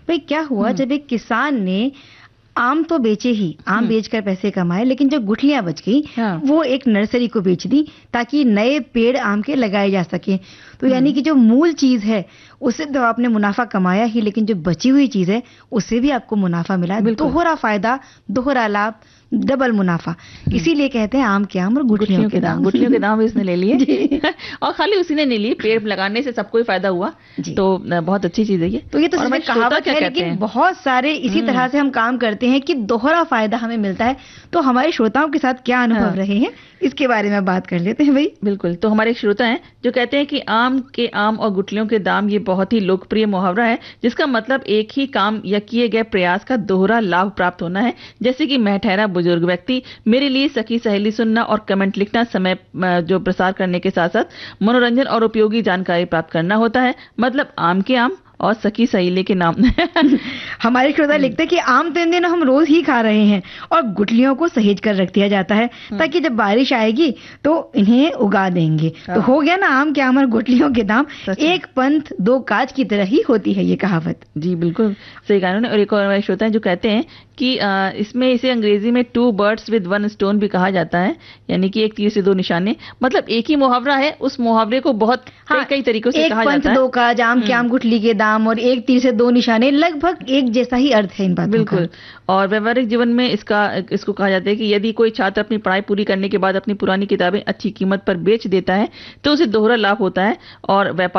भाई क्या हुआ, जब एक किसान ने आम तो बेचे ही, आम बेचकर पैसे कमाए, लेकिन जो गुठलियां बच गई वो एक नर्सरी को बेच दी ताकि नए पेड़ आम के लगाए जा सके। तो यानी कि जो मूल चीज है उससे तो आपने मुनाफा कमाया ही, लेकिन जो बची हुई चीज है उससे भी आपको मुनाफा मिला। दोहरा फायदा, दोहरा लाभ, डबल मुनाफा। इसीलिए कहते हैं आम के आम और गुठलियों के दाम। गुठलियों के दाम भी उसने ले लिए और खाली उसी ने नहीं लिए, पेड़ लगाने से सबको ही फायदा हुआ। तो बहुत अच्छी चीज है ये। तो ये तो सिर्फ कहावत है, लेकिन बहुत सारे इसी तरह से हम काम करते हैं कि दोहरा फायदा हमें मिलता है। तो हमारे श्रोताओं के साथ क्या अनुभव रहे हैं इसके बारे में बात कर लेते हैं भाई। बिल्कुल। तो हमारे एक श्रोता हैं जो कहते हैं कि आम के आम और गुठलियों के दाम ये बहुत ही लोकप्रिय मुहावरा है, जिसका मतलब एक ही काम या किए गए प्रयास का दोहरा लाभ प्राप्त होना है। जैसे कि मैं ठहरा बुजुर्ग व्यक्ति, मेरे लिए सखी सहेली सुनना और कमेंट लिखना, समय जो प्रसार करने के साथ साथ मनोरंजन और उपयोगी जानकारी प्राप्त करना होता है। मतलब आम के आम और सखी सहेली के नाम। हमारे श्रोता लिखते हैं कि आम तो इन दिनों हम रोज ही खा रहे हैं और गुठलियों को सहेज कर रख दिया जाता है ताकि जब बारिश आएगी तो इन्हें उगा देंगे। तो हो गया ना आम के आम और गुठलियों के दाम, एक पंथ दो काज की तरह ही होती है ये कहावत। जी बिल्कुल सही कहा उन्होंने। और एक और हमारे श्रोता है जो कहते हैं कि इसमें इसे अंग्रेजी में 2 birds with 1 stone भी कहा जाता है, यानी कि एक तीर से दो निशाने। मतलब एक ही मुहावरा है, उस मुहावरे को बहुत कई तरीकों से कहा जाता है। एक पंथ दो काज, आम के आम गुठली के दाम और एक तीर से दो निशाने, लगभग एक जैसा ही अर्थ है इन बातों का। बिल्कुल। और व्यवहारिक जीवन में इसको कहा जाता है कि यदि कोई छात्र अपनी पढ़ाई पूरी करने के बाद अपनी पुरानी किताबें अच्छी कीमत पर बेच देता है तो उसे दोहरा लाभ होता है और व्यापार